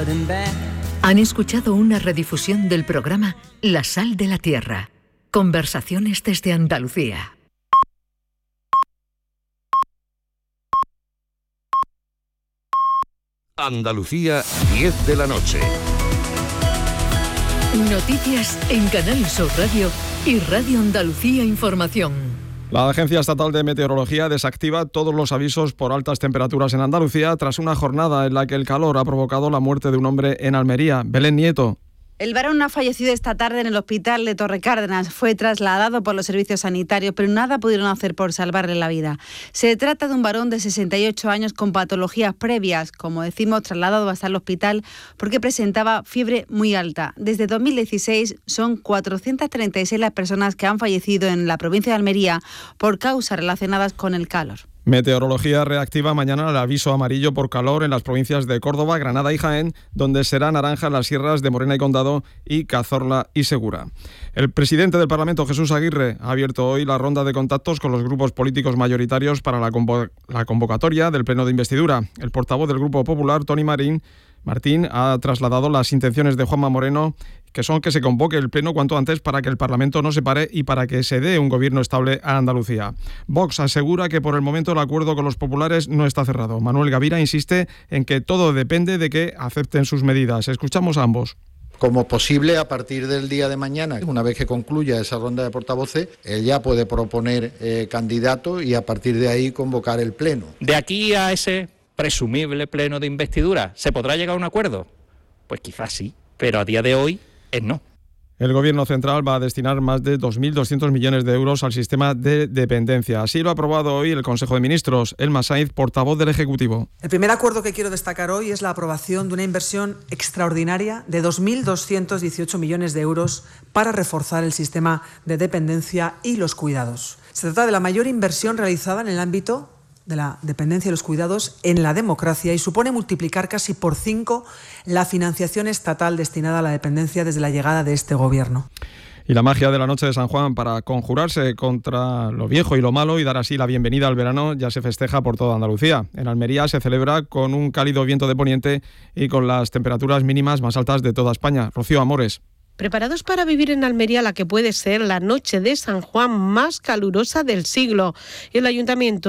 Han escuchado una redifusión del programa La Sal de la Tierra. Conversaciones desde Andalucía. Andalucía, 10 de la noche. Noticias en Canal Sur Radio y Radio Andalucía Información. La Agencia Estatal de Meteorología desactiva todos los avisos por altas temperaturas en Andalucía tras una jornada en la que el calor ha provocado la muerte de un hombre en Almería. Belén Nieto. El varón ha fallecido esta tarde en el hospital de Torrecárdenas. Fue trasladado por los servicios sanitarios, pero nada pudieron hacer por salvarle la vida. Se trata de un varón de 68 años con patologías previas, como decimos, trasladado hasta el hospital porque presentaba fiebre muy alta. Desde 2016 son 436 las personas que han fallecido en la provincia de Almería por causas relacionadas con el calor. Meteorología reactiva mañana el aviso amarillo por calor en las provincias de Córdoba, Granada y Jaén, donde será naranja en las sierras de Morena y Condado y Cazorla y Segura. El presidente del Parlamento, Jesús Aguirre, ha abierto hoy la ronda de contactos con los grupos políticos mayoritarios para la convocatoria del pleno de investidura. El portavoz del Grupo Popular, Toni Martín, ha trasladado las intenciones de Juanma Moreno, que son que se convoque el pleno cuanto antes para que el Parlamento no se pare y para que se dé un gobierno estable a Andalucía. Vox asegura que por el momento el acuerdo con los populares no está cerrado. Manuel Gavira insiste en que todo depende de que acepten sus medidas. Escuchamos a ambos. Como posible, a partir del día de mañana, una vez que concluya esa ronda de portavoces, él ya puede proponer candidato y a partir de ahí convocar el pleno. De aquí a ese presumible pleno de investidura, ¿se podrá llegar a un acuerdo? Pues quizás sí, pero a día de hoy es no. El Gobierno central va a destinar más de 2.200 millones de euros al sistema de dependencia. Así lo ha aprobado hoy el Consejo de Ministros. Elma Sainz, portavoz del Ejecutivo. El primer acuerdo que quiero destacar hoy es la aprobación de una inversión extraordinaria de 2.218 millones de euros para reforzar el sistema de dependencia y los cuidados. Se trata de la mayor inversión realizada en el ámbito de la dependencia y los cuidados en la democracia y supone multiplicar casi por 5 la financiación estatal destinada a la dependencia desde la llegada de este gobierno. Y la magia de la noche de San Juan para conjurarse contra lo viejo y lo malo y dar así la bienvenida al verano ya se festeja por toda Andalucía. En Almería se celebra con un cálido viento de poniente y con las temperaturas mínimas más altas de toda España. Rocío Amores. Preparados para vivir en Almería la que puede ser la noche de San Juan más calurosa del siglo. El Ayuntamiento